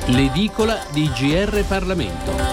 L'edicola di GR Parlamento.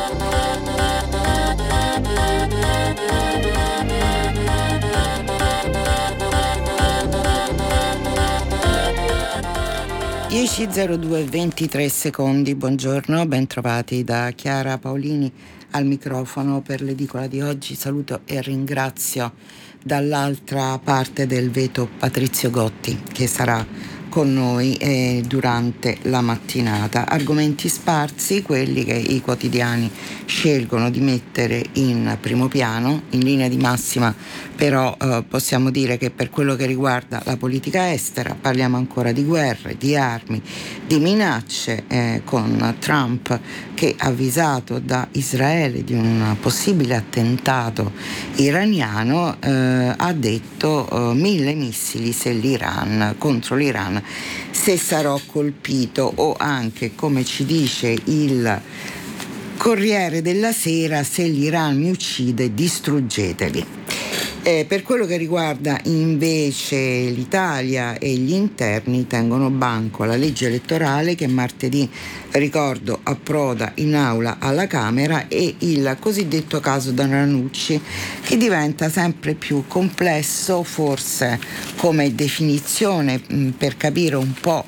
Dieci 02:23 secondi. Buongiorno, ben trovati da Chiara Paolini al microfono per l'edicola di oggi. Saluto e ringrazio dall'altra parte del vetro Patrizio Gotti, che sarà con noi durante la mattinata. Argomenti sparsi, quelli che i quotidiani scelgono di mettere in primo piano. In linea di massima però possiamo dire che per quello che riguarda la politica estera parliamo ancora di guerre, di armi, di minacce, con Trump che, avvisato da Israele di un possibile attentato iraniano, ha detto 1000 missili contro l'Iran se sarò colpito, o anche, come ci dice il Corriere della Sera, se l'Iran mi uccide distruggeteli. Per quello che riguarda invece l'Italia e gli interni, tengono banco la legge elettorale che martedì, ricordo, approda in aula alla Camera, e il cosiddetto caso da Ranucci, che diventa sempre più complesso, forse come definizione, per capire un po'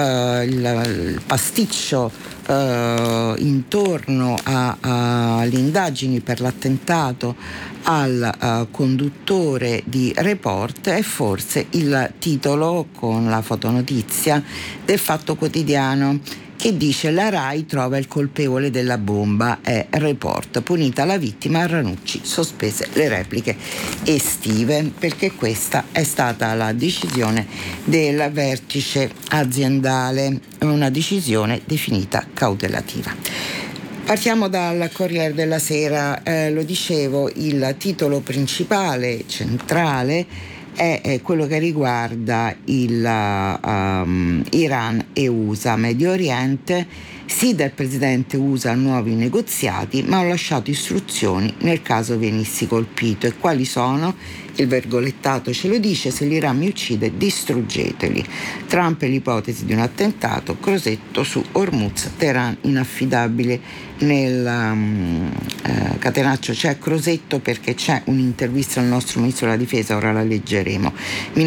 il pasticcio intorno alle indagini per l'attentato al conduttore di Report, è forse il titolo con la fotonotizia del Fatto Quotidiano, che dice: la RAI trova il colpevole della bomba, è Report, punita la vittima, Ranucci sospese le repliche estive, perché questa è stata la decisione del vertice aziendale, una decisione definita cautelativa. Partiamo dal Corriere della Sera. Lo dicevo, il titolo principale, centrale, è quello che riguarda Iran e USA. Medio Oriente, sì del presidente USA a nuovi negoziati, ma ho lasciato istruzioni nel caso venissi colpito. E quali sono? Il virgolettato ce lo dice: se l'Iran mi uccide distruggeteli. Trump e l'ipotesi di un attentato, Crosetto su Hormuz, Teheran inaffidabile. Nel catenaccio c'è Crosetto perché c'è un'intervista al nostro ministro della difesa, ora la leggeremo.